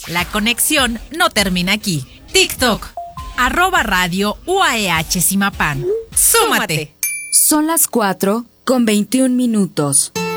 La conexión no termina aquí. TikTok, @Radio UAEH Zimapán. ¡Súmate! Son las 4:21.